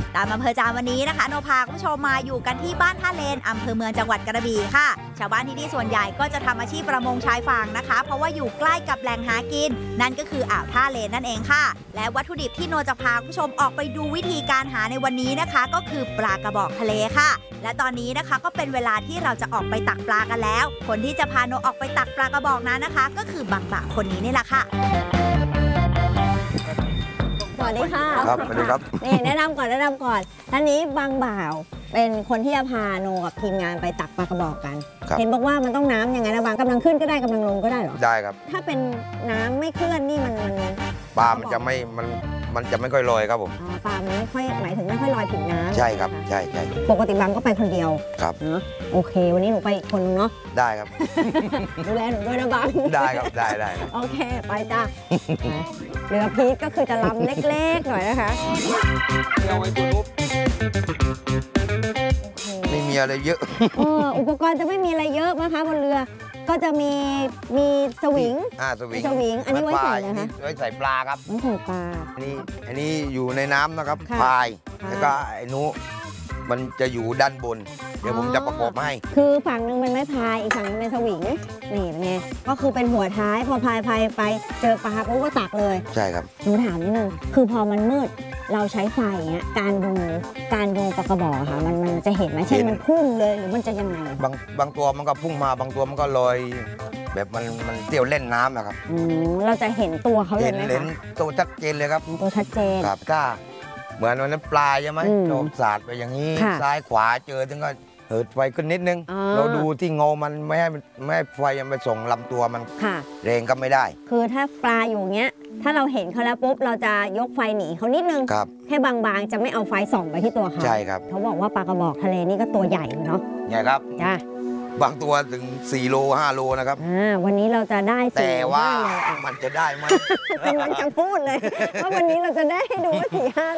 ตามอำเภอจามวันนี้นะคะโนพาคุณผู้ชมมาอยู่กันที่บ้านท่าเลนอำเภอเมืองจังหวัดกระบี่ค่ะชาวบ้านที่นี่ส่วนใหญ่ก็จะทำอาชีพประมงชายฝั่งนะคะเพราะว่าอยู่ใกล้กับแหล่งหากินนั่นก็คืออ่าวท่าเลนนั่นเองค่ะและวัตถุดิบที่โนจะพาคุณผู้ชมออกไปดูวิธีการหาในวันนี้นะคะก็คือปลากระบอกทะเลค่ะและตอนนี้นะคะก็เป็นเวลาที่เราจะออกไปตักปลากันแล้วคนที่จะพาโนออกไปตักปลากระบอกนั้นนะคะก็คือบางบ่าวคนนี้นี่แหละค่ะสวัสดีค่ะครับสวัสดีครับนี่แนะนำก่อนท่านนี้บางบ่าวเป็นคนที่จะพาโนกับทีมงานไปตักปลากระบอกกันเห็นบอกว่ามันต้องน้ำยังไงนะบางกำลังขึ้นก็ได้กำลังลงก็ได้เหรอได้ครับถ้าเป็นน้ำไม่เคลื่อนนี่มันปลามันจะไม่ค่อยลอยครับผมปลามันไม่ค่อยหมายถึงไม่ค่อยลอยผิวน้ำใช่ครับใช่ปกติบางก็ไปคนเดียวครับเนาะโอเควันนี้หนูไปอีกคนนึงเนาะได้ครับดูแลหนูด้วยนะบางได้ครับได้โอเคไปจ้าเรือพีทก็คือจะลำเล็กๆหน่อยนะคะไม่มีอะไรเยอะอุปกรณ์จะไม่มีอะไรเยอะนะคะบนเรือก็จะมีสวิงสวิงอันนี้ไว้ใส่นะคะไว้ใส่ปลาครับไว้ใส่ปลาอันนี้อยู่ในน้ำนะครับพายแล้วก็ไอ้นู้มันจะอยู่ด้านบนเดี๋ยวผมจะประกอบให้คือฝั่งหนึ่งเป็นไม้พายอีกฝั่งนึงเป็นสวิงนี่เป็นไงก็คือเป็นหัวท้ายพอพายไปเจอปลาปุ๊บก็ตักเลยใช่ครับหนูถามนิดนึงคือพอมันมืดเราใช้ไฟเงี้ยการดูปลากระบอกค่ะมันจะเห็นไหมเช่นมันพุ่งเลยหรือมันจะยังไงบางตัวมันก็พุ่งมาบางตัวมันก็ลอยแบบมันเที่ยวเล่นน้ำนะครับเราจะเห็นตัวเขาเลยไหมคะเห็นตัวชัดเจนเลยครับตัวชัดเจนครับถ้าเหมือนวันนั้นปลาใช่ไหมโดนสาดไปอย่างนี้ซ้ายขวาเจอถึงก็เหิดไฟขึ้นนิดนึงเราดูที่เงามันไม่ให้ไฟยังไปส่งลำตัวมันแรงก็ไม่ได้คือถ้าปลาอยู่เงี้ยถ้าเราเห็นเขาแล้วปุ๊บเราจะยกไฟหนีเขานิดนึงแค่บางๆจะไม่เอาไฟส่องไปที่ตัวเขาใช่ครับเขาบอกว่าปลากระบอกทะเลนี่ก็ตัวใหญ่เนาะใหญ่ครับจ้าบางตัวถึง4 โล 5 โลนะครับวันนี้เราจะได้แต่ว่ามันจะได้ไหมกำลังจะพูดเลยว่าวันนี้เราจะได้ดูว่า4-5